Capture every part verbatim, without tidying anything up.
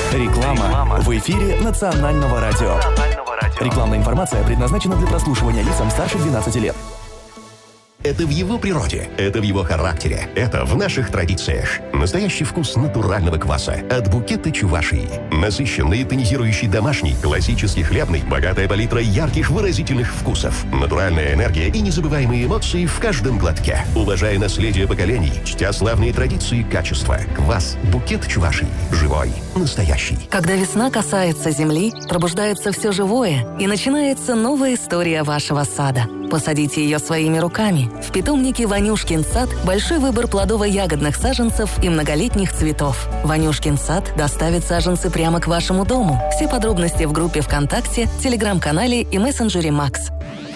Реклама в эфире Национального радио. Рекламная информация предназначена для прослушивания лицам старше двенадцати лет. Это в его природе, это в его характере, это в наших традициях. Настоящий вкус натурального кваса от букета Чувашии. Насыщенный, тонизирующий домашний, классический хлебный, богатая палитра ярких выразительных вкусов. Натуральная энергия и незабываемые эмоции в каждом глотке. Уважая наследие поколений, чтя славные традиции качества. Квас букет Чувашии. Живой, настоящий. Когда весна касается земли, пробуждается все живое, и начинается новая история вашего сада. Посадите ее своими руками. В питомнике «Ванюшкин сад» большой выбор плодово-ягодных саженцев и многолетних цветов. «Ванюшкин сад» доставит саженцы прямо к вашему дому. Все подробности в группе ВКонтакте, Телеграм-канале и мессенджере «Макс».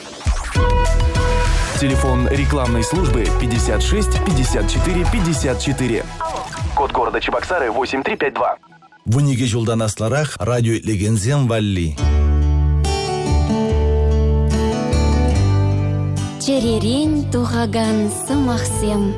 Телефон рекламной службы пятьдесят шесть пятьдесят четыре пятьдесят четыре. Код города Чебоксары восемь три пять два. Вуниге жулданасларах радио Легензем Валли. Черерень тугаган сымахсем.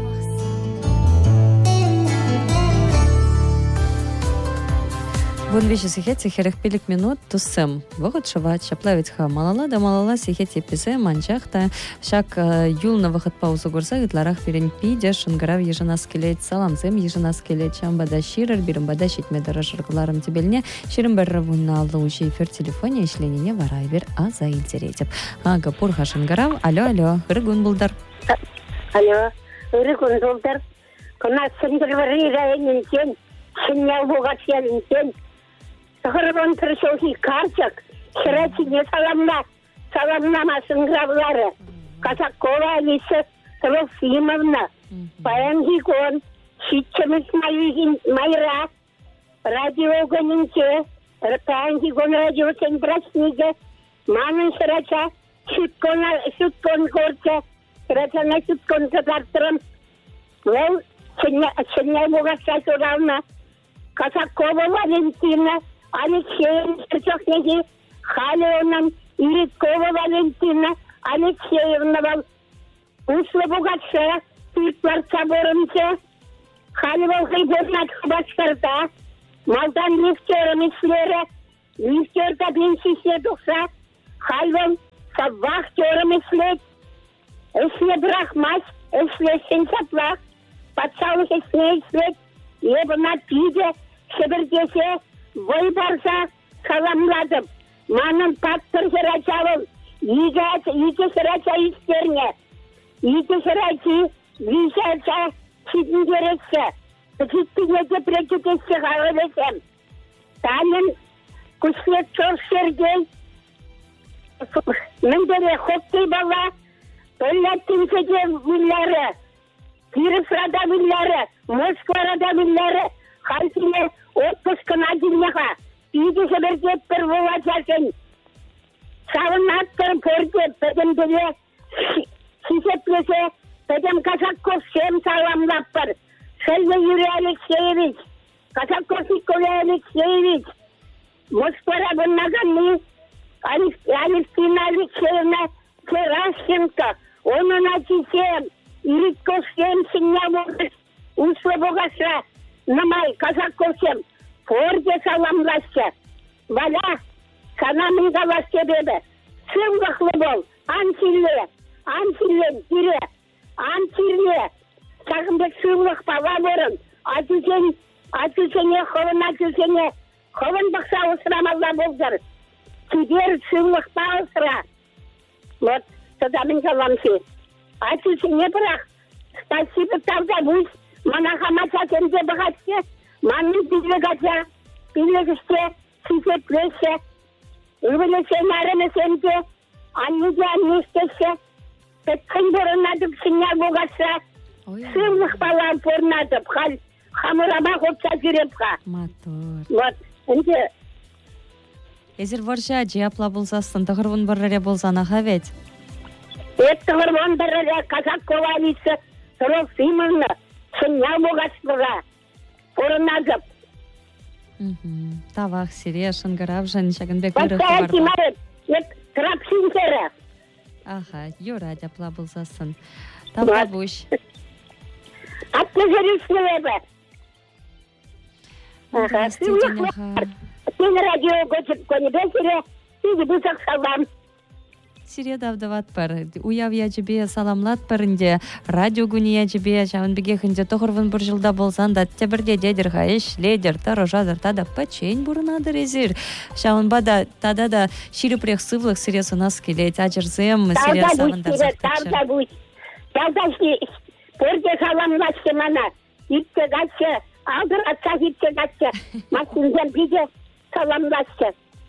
Вон вещи сихет сихерых пилик минут туссем. Вогот шават шаплавить ха малала да малала сихет епизе манчахта шак юл на выход паузу гурса гитларах перен пиде шунгарав ежена скелет саламзем ежена скелет чамба да ширер бирим бада щитме дорожаргларым тебельне ширим берравун на лучи эфир телефоне ишленине варайбер а за интеретеп. Ага пурха шунгарав. Алло алло. Рыгун булдар. Алло. Рыгун булдар. Кона сендервери раенин сенял богатьян тен. Сахарван пришел и картик, херачине саламна, саламна сынгравлары, Казакова Алиса Трофимовна, Паянгигон, Щитчемис Майра, радио Гонинке, Паянгигон радио Сенбрасниге, Мамин Шарача, Щуткон Горча, Шарача Щуткон Катартрам, Вол, Сеня Богатья равна, Казакова Валентина, Алексеевна Черчахнеги, Халеоном, Ирикова Валентина, Алексеевна, Усла Бугатша, Пиртварца Боромце, Халевал Хайборнат Хабашкарта, Малдан Лифтера Мислера, Лифтер Кабинси Седуха, Хальван Сабвахтера Мислет, Эсле Брахмас, Эсле Сенсаплах, Пацалых Эсле Эслет, Еба Напиде, Шебердесе, Войбарса, Халамладов, Манан Паттер Херачавом, Игат, Ике Херача Истерне, Ике Херачи, Вишаца, Сиднгересе, Пакистинете Прекитесе Халавесем, Танин, Куслетцов Сергей, Мендере Хопты Бала, Толятин Феде Вилларе, Киров Рада Вилларе, Москва Рада Вилларе, Хальтине, отпуск на днях, иди соберте первого часа. Савнаттер порте, пойдем деле, сисеплесе, пойдем Казаков всем салам лаппар. Шельва Юрий Алексеевич, Казаков Николай Алексеевич, Москва Рабанагани, Алексина Алексеевна Теращенко, он у нас всем, Ириков всем синяву, Усла Богаша. Намай, Казакосем, Форде саламласся, Валя, Санамин галаске бебе, Сымга хлебол, Антиле, Антиле, Дире, Антиле, Сагымбек сымлых пававорын, Атюсен, Атюсене, Хован Атюсене, Хован бақса усрамалла болдар, Тибер сымлых паусра. Вот, Садамин галамси. Атюсене брах, спасибо тавда бусь, Манахамача тенде богатье, маны билегача, билегаче, сисе плесе, ывелесе наремесенте, анниде аннистесе, петкен боронадып синя богатья, сымлых палан порнадып, халь, хамурама хопча жүрепха. Матур. Вот, энте. Эзер варша, жиапла болсасын, тағырвын барраря болсана хавет. Эт тағырвын барраря, Казакова Алиса Трофимовна, Сыня Богатства, Порназап. Тавах, Сирия, Шангарав, Жаншагенбек, Варха, Тимарет, нет, Крапсинтера. Ага, Юра, жиапла болсасын. Тавха буш. Атназарис невебе. Ага, сен радио көчіп көне бәсіре, сізі бұсақ салам. Сире давдават пар. Уяв я тебе саламлат парынде, радио гуни я тебе, шавын бігехінде тоғырвын бір жылда болсан да, тебірде дедір хайш, ледер, тарожадыр, тада пачень бұрынадыр езір. Шавын бада, тада да ширіпрех сывлық сиресі нас келет, ажырзем, сире савындар зақтықшы. Тавда бұш, тавда бұш, көрде саламлашты мана, итте ғатшы, алдыр атса итте ғатшы, масынзен биде саламлашты.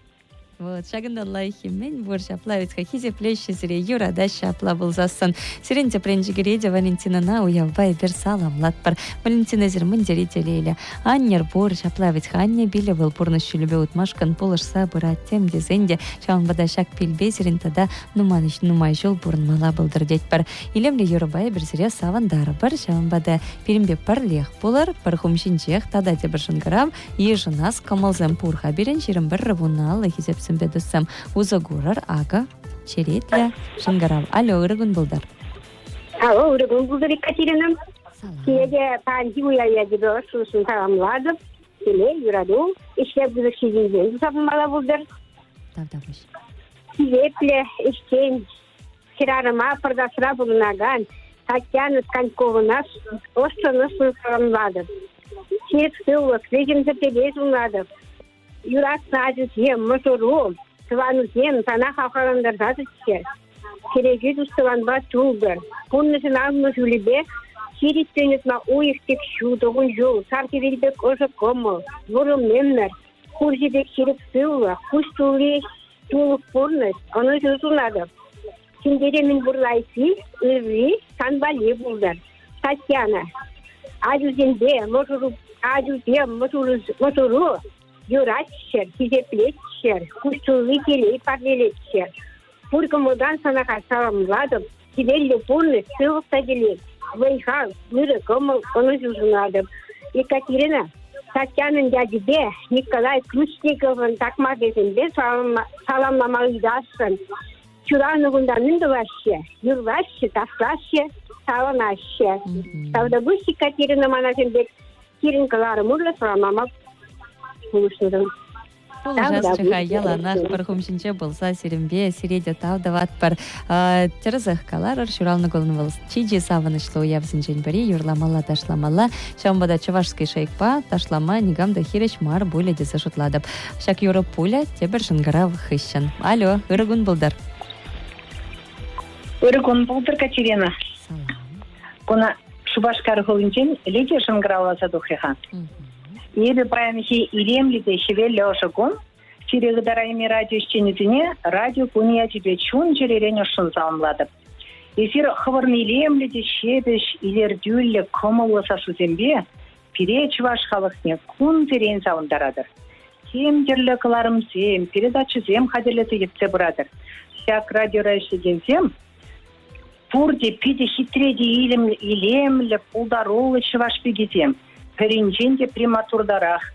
Вот, шагында лайхи мен бур шаплавицка хизе плещи сире юра да шапла булзасын. Сиренте пренжигереде Валентина на уявбай бер салам латпар. Валентина зермын дерителейле. Аннер бур шаплавицка анне биле был пурнышчу любе утмашкан полышса бура тем дезенде. Шаун бада шак пилбе сирентада нуманыш нумай жол бурн мала булдыр детпар. Илемле юрабай бер сире савандары бар. Шаун бада пиримбе парлех булар, пархумшинчех тада тебіршінгарам. Ежінас камалзем пурха берен шерім бір рывуналы хизеп бедусам узагурар ага черетля шангарав. Алло, ырыгын булдар. Алло, ырыгын булдар Екатерина. Сиреде панти уяя дебе шусын саламладып, келе юраду, ишлеп бұзыр шезінден сапымала булдар. Тавдабыш. Сирепле іштен сирарыма пырдасыра бұлынаган Татьяна Сканьковына останы сын саламладып. Сирек сылық, режимді пелез ұладып. Юрак садыз ем, мұжыру, сывану ем, сана қақаландар зады тер. Кереге дұстыванба тұлдыр. Бұннысын алыны жүлібе, сиреттенетма уйықтек шудығын жол, саркевелбек ұжы комыл, бұрым мемнер, құржебек шеріп сылы, құш тұлы тұлық бұрныз, оны жүзулады. Сендеремен бұрлайсы, үрі, санбале бұлдар. Татьяна, ажузенде, мұжыру, ажузем, мұжыру, Юратшер, хизеплетшер, кустулы келей парлелетшер. Пургамудан санаға саламладым, сибелле пурны сылықта келей. Вайхал, мыры комыл, оны жүзунадым. Екатерина, Татьянын дядебе, Николай Ключниковын такмагезінде саламламалыдасын. Чуранығынданын дұлашы, юрлашы, таслашы, саланашы. Тавда бұш Екатерина маназымбек, киринкалары мұрлы саламамал. Полжас чыха яланах пархумшинче болса сирембе сиреде тавдават пар терзах каларар шуралны голны волс чиджи савынышлы уявзинчен бари юрламала ташламала шамбада чавашский шейкпа ташлама нигамда хиреш мар буля деса шутладып шак юры пуля тебер шынгара вхыщан. Алло, ырыгун булдар. Ырыгун булдар Катерина. Салам. Кона шубашкар голынчен леде шынгара садухреха. Ебе паямихи илемлите шевелле ошакун, сирегдарайми радио щенетине, радио куния тебе чун черерене шун саламладып. Эфир хаварны илемлите шебеш илердюлле комылы сасузембе, переч ваш халықне кун терен сауындарадыр. Тем дерлі кыларым зем, передачы зем хадерлеті епсе бұрадыр. Сяк радио райшеден зем, пурде пиде хитреде илемлі пулдарулы чываш пегезем. Перинченде приматурдарах.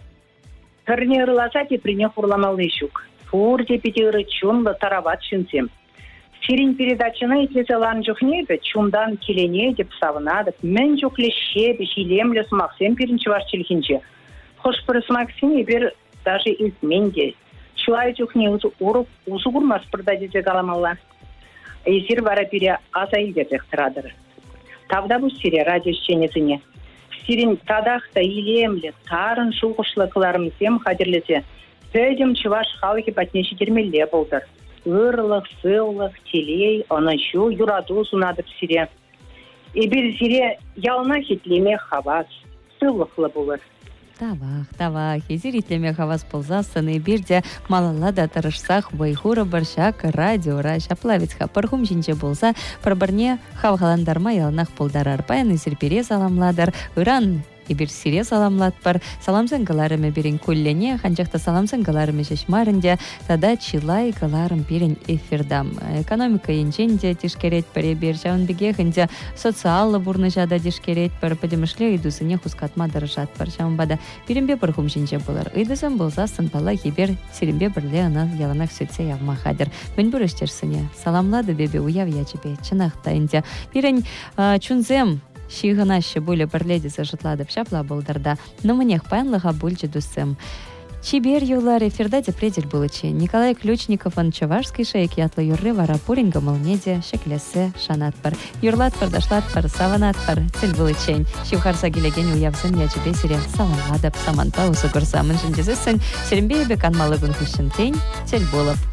Перне ырлазате прине хурламалный щук. Фурде пятиры чунлы тарават шинсем. Сирин передачаны итлезелан жухнебе, чундан келене деп савынадып, мен жукле шебе, шилемле смақсем перинчеваш челхинче. Хош пыры смақсене бер даже изменде. Чулай жухне уруп, узугурмас пырдадезе галамалла. Эсир бара бире азайылдердек тырадыр. Тавда бұл сире радио щенезіне. Сирин тадақта илемлі, тарын шулғышлы қыларымызем қадірлесе, сөйдім чываш халығы батнеші кермелле болдыр. Ырлық, сыллық, телей, онышу, юраду сунадып сире. Эбір сире ялна хитлеме хавас, сыллықлы болыр. Тавах, тавах, езір итлеме хавас ползасын, и бірде малалада тарышсақ байхура баршак радиора шаплавицха пархум жинче болса, парбарне хавгаландарма ялнақ полдарар паян езір бере саламладар, ыран ибір сире саламлат пар, саламсын галарыме берін көллене, ханчақта саламсын галарыме шешмарынде, тада чилай галарым берін эфирдам. Экономика енченде тишкерет паре бершаун бігехінде социалы бурны жада тишкерет пар, падемішле идусыне хускатма дарышат пар, шаун бада берінбе пархум жинче болар. Идусым болса сынпала хибер сиренбе бірле ана яланақ сөтсе явма хадыр. Мен бүріштерсіне, саламлады бебе уяв я чебе, чынақта инде. Берін чунзем Шигынаще буле бірледесі жытладып шапла болдарда. Нумынех панлыға бульчы дусым. Чибер юлар эфирда депредель булычы. Николай Ключниковын чувашский шейк ятлы юрры вара пуринга молнеде шеклесе шанатпар. Юрлатпар дашлатпар саванатпар цель булычень. Шивхарса гилеген уявзым ячебе сире саванадап саманта усугурсамын жіндезесін. Серембейбе канмалыгын күшін тень цель болып.